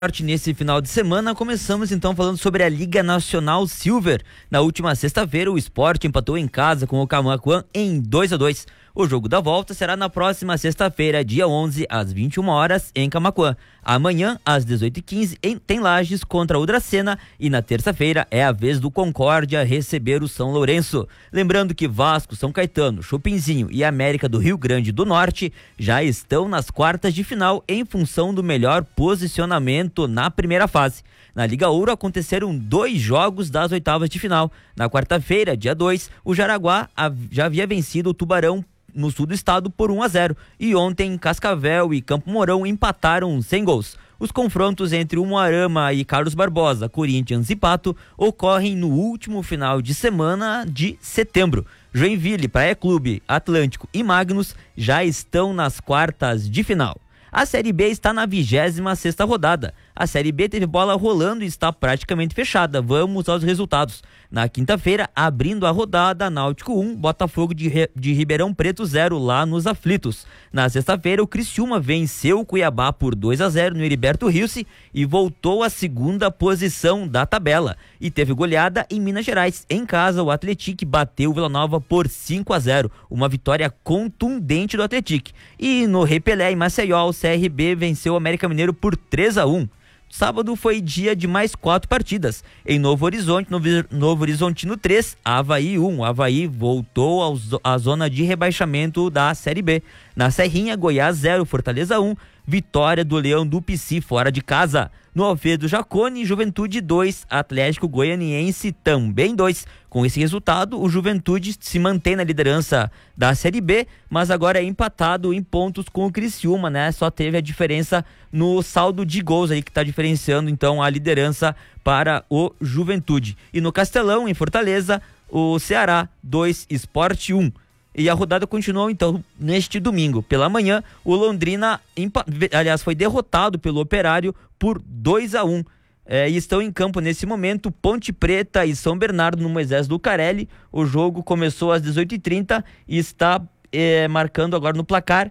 Nesse final de semana, começamos então falando sobre a Liga Nacional Silver. Na última sexta-feira, o Sport empatou em casa com o Camaquã em 2-2. O jogo da volta será na próxima sexta-feira, dia 11, às 21 horas, em Camaquã. Amanhã, às 18h15, tem Lages contra o Dracena e na terça-feira é a vez do Concórdia receber o São Lourenço. Lembrando que Vasco, São Caetano, Chopinzinho e América do Rio Grande do Norte já estão nas quartas de final em função do melhor posicionamento na primeira fase. Na Liga Ouro aconteceram 2 jogos das oitavas de final. Na quarta-feira, dia 2, o Jaraguá já havia vencido o Tubarão no sul do estado por 1-0 e ontem Cascavel e Campo Mourão empataram sem gols. Os confrontos entre Umuarama e Carlos Barbosa, Corinthians e Pato ocorrem no último final de semana de setembro. Joinville, Praia Clube, Atlântico e Magnus já estão nas quartas de final. A Série B está na 26ª rodada. A Série B teve bola rolando e está praticamente fechada. Vamos aos resultados. Na quinta-feira, abrindo a rodada, Náutico 1, Botafogo de Ribeirão Preto 0 lá nos Aflitos. Na sexta-feira, o Criciúma venceu o Cuiabá por 2-0 no Heriberto Rilse e voltou à segunda posição da tabela. E teve goleada em Minas Gerais. Em casa, o Atlético bateu o Vila Nova por 5-0. Uma vitória contundente do Atlético. E no Rei Pelé, em Maceió, o CRB venceu o América Mineiro por 3-1. Sábado foi dia de mais 4 partidas. Em Novo Horizonte, Novo Horizontino 3, Avaí 1. Avaí voltou à zona de rebaixamento da Série B. Na Serrinha, Goiás 0, Fortaleza 1. Vitória do Leão do Pici fora de casa. No Alfredo Jaconi, Juventude 2, Atlético Goianiense também 2. Com esse resultado, o Juventude se mantém na liderança da Série B, mas agora é empatado em pontos com o Criciúma, né? Só teve a diferença no saldo de gols aí que está diferenciando então a liderança para o Juventude. E no Castelão, em Fortaleza, o Ceará 2, Sport 1. E a rodada continuou então neste domingo. Pela manhã, o Londrina foi derrotado pelo Operário por 2-1. E estão em campo nesse momento Ponte Preta e São Bernardo no Moisés Lucarelli. O jogo começou às 18h30 e está marcando agora no placar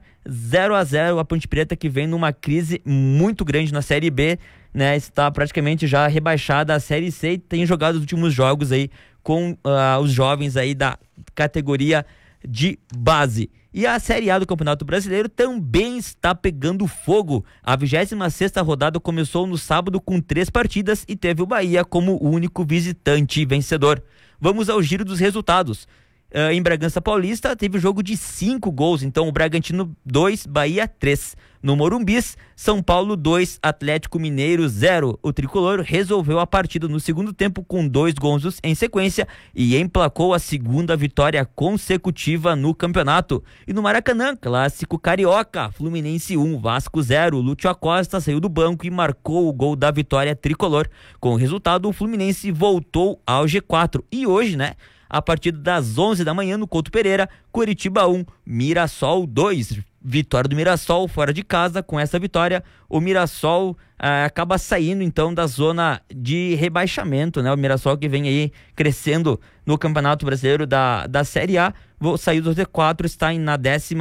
0-0. A Ponte Preta, que vem numa crise muito grande na Série B, né? Está praticamente já rebaixada à Série C e tem jogado os últimos jogos aí com os jovens aí da categoria de base. E a Série A do Campeonato Brasileiro também está pegando fogo. A 26ª rodada começou no sábado com 3 partidas e teve o Bahia como o único visitante vencedor. Vamos ao giro dos resultados. Em Bragança Paulista teve o jogo de 5 gols, então o Bragantino 2, Bahia 3. No Morumbis, São Paulo 2, Atlético Mineiro 0. O tricolor resolveu a partida no segundo tempo com 2 gols em sequência e emplacou a segunda vitória consecutiva no campeonato. E no Maracanã, clássico carioca, Fluminense 1, Vasco 0. Lúcio Acosta saiu do banco e marcou o gol da vitória tricolor. Com o resultado, o Fluminense voltou ao G4 e hoje, né? A partir das 11 da manhã no Couto Pereira, Coritiba 1, Mirassol 2. Vitória do Mirassol fora de casa. Com essa vitória, o Mirassol acaba saindo então da zona de rebaixamento, né? O Mirassol que vem aí crescendo no Campeonato Brasileiro da Série A, saiu do Z4, está na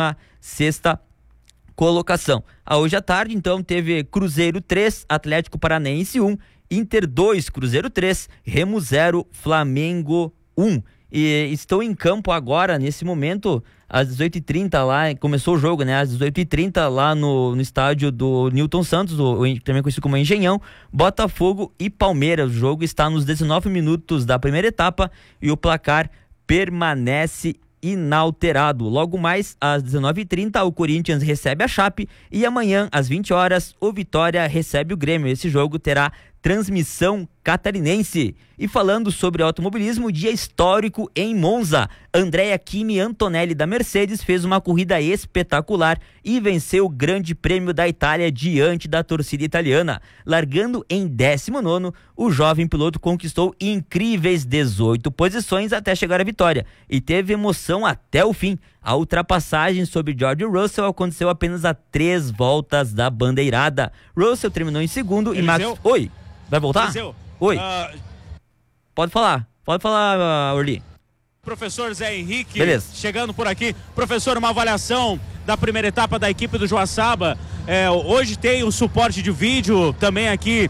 16ª colocação. Hoje à tarde, então, teve Cruzeiro 3, Atlético Paranaense 1, Inter 2, Cruzeiro 3, Remo 0, Flamengo 1. E estão em campo agora, nesse momento, às 18h30 lá, começou o jogo, né? Às 18h30 lá no estádio do Newton Santos, também conhecido como Engenhão, Botafogo e Palmeiras. O jogo está nos 19 minutos da primeira etapa e o placar permanece inalterado. Logo mais, às 19h30, o Corinthians recebe a Chape e amanhã, às 20 horas, o Vitória recebe o Grêmio. Esse jogo terá transmissão catarinense. E falando sobre automobilismo, dia histórico em Monza. Andrea Kimi Antonelli da Mercedes fez uma corrida espetacular e venceu o Grande Prêmio da Itália diante da torcida italiana. Largando em 19º, o jovem piloto conquistou incríveis 18 posições até chegar à vitória e teve emoção até o fim. A ultrapassagem sobre George Russell aconteceu apenas a 3 voltas da bandeirada. Russell terminou em segundo e Max... Oi, vai voltar? Eliseu, Oi. Pode falar, Orli. Professor Zé Henrique, beleza, chegando por aqui. Professor, uma avaliação da primeira etapa da equipe do Joaçaba. Hoje tem o suporte de vídeo também aqui